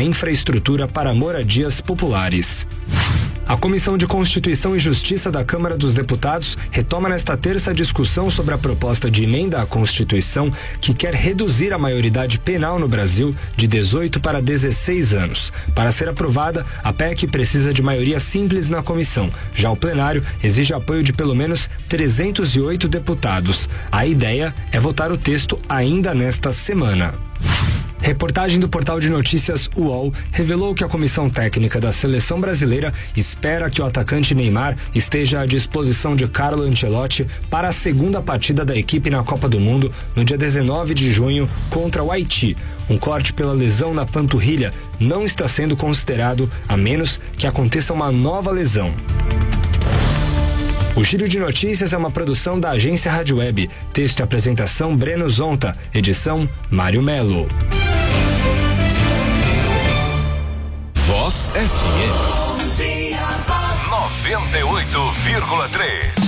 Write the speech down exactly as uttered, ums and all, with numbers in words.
a infraestrutura para moradias populares. A Comissão de Constituição e Justiça da Câmara dos Deputados retoma nesta terça a discussão sobre a proposta de emenda à Constituição que quer reduzir a maioridade penal no Brasil de dezoito para dezesseis anos. Para ser aprovada, a P E C precisa de maioria simples na comissão. Já o plenário exige apoio de pelo menos trezentos e oito deputados. A ideia é votar o texto ainda nesta semana. Reportagem do portal de notícias U O L revelou que a comissão técnica da seleção brasileira espera que o atacante Neymar esteja à disposição de Carlo Ancelotti para a segunda partida da equipe na Copa do Mundo no dia dezenove de junho contra o Haiti. Um corte pela lesão na panturrilha não está sendo considerado, a menos que aconteça uma nova lesão. O Giro de Notícias é uma produção da agência Rádio Web. Texto e apresentação Breno Zonta. Edição Mário Melo. Vox F M noventa e oito vírgula três.